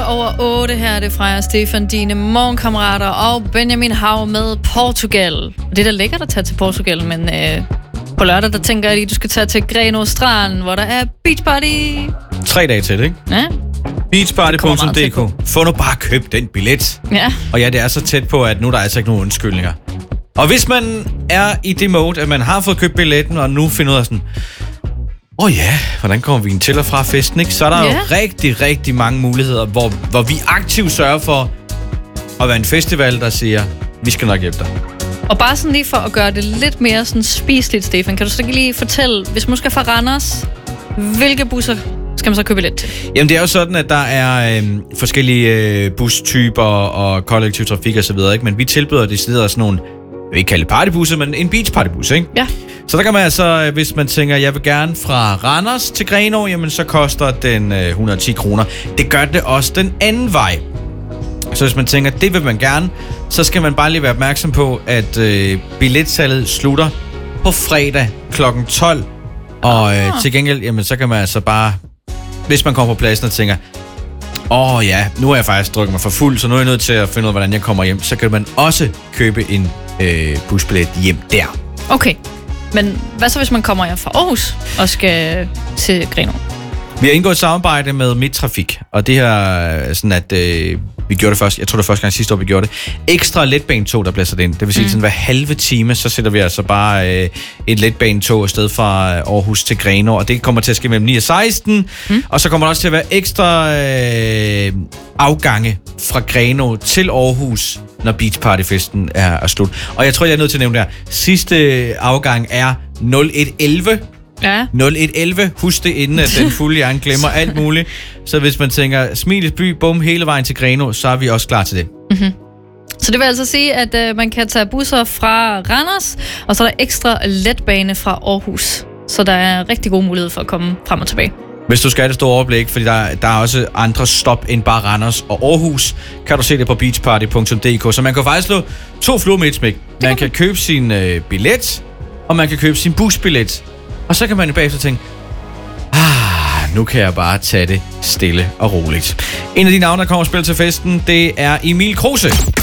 8 her er det fra jer, Stefan, dine morgenkammerater og Benjamin Hav med Portugal. Det er da lækkert at tage til Portugal, men på lørdag, der tænker jeg lige, du skal tage til Grenaa Strand, hvor der er beach party. 3 dage til, ikke? Ja. Beachparty.dk. Få nu bare køb den billet. Ja. Og ja, det er så tæt på, at nu er der altså ikke nogen undskyldninger. Og hvis man er i det mode, at man har fået købt billetten, og nu finder ud af sådan, hvordan kommer vi til og fra festen, ikke? Så er der jo rigtig, rigtig mange muligheder, hvor vi aktivt sørger for at være en festival, der siger, vi skal nok hjælpe dig. Og bare sådan lige for at gøre det lidt mere sådan spiseligt, Stefan, kan du så lige fortælle, hvis man skal fra Randers, hvilke busser skal man så købe billet til? Jamen, det er jo sådan, at der er forskellige bustyper og kollektiv trafik og så videre, ikke? Men vi tilbyder det sådan nogle, jeg vil ikke kalde det partybusser, men en beachpartybus, ikke? Ja. Så der kan man altså, hvis man tænker, jeg vil gerne fra Randers til Grenaa, jamen så koster den 110 kroner. Det gør det også den anden vej. Så hvis man tænker, det vil man gerne, så skal man bare lige være opmærksom på, at billetsalget slutter på fredag kl. 12. Og til gengæld, jamen så kan man altså bare, hvis man kommer på pladsen og tænker, nu har jeg faktisk drukket mig for fuld, så nu er jeg nødt til at finde ud af, hvordan jeg kommer hjem, så kan man også købe en busbillet hjem der. Okay, men hvad så hvis man kommer hjem fra Aarhus og skal til Grenaa? Vi har indgået et samarbejde med Midttrafik, og det her sådan, at vi gjorde det først, jeg tror det var første gang sidste år, vi gjorde det. Ekstra letbanetog, der bliver sat ind. Det vil sige, sådan hver halve time, så sætter vi altså bare et letbanetog afsted fra Aarhus til Grenaa, og det kommer til at ske mellem 9 og 16. Og så kommer der også til at være ekstra afgange fra Grenaa til Aarhus, når beachpartyfesten er slut. Og jeg tror, jeg er nødt til at nævne der. Sidste afgang er 0111. Ja. 0111. Husk det, inden at den fulde hjerne glemmer alt muligt. Så hvis man tænker, Smilets by, bum, hele vejen til Grenaa, så er vi også klar til det. Mm-hmm. Så det vil altså sige, at man kan tage busser fra Randers, og så er der ekstra letbane fra Aarhus. Så der er rigtig god mulighed for at komme frem og tilbage. Hvis du skal have det store overblik, fordi der er også andre stop end bare Randers og Aarhus, kan du se det på beachparty.dk. Så man kan faktisk slå 2 fluer med et smæk. Man kan købe sin billet, og man kan købe sin busbillet. Og så kan man bagefter tænke, nu kan jeg bare tage det stille og roligt. En af de navne, der kommer og spiller til festen, det er Emil Kruse.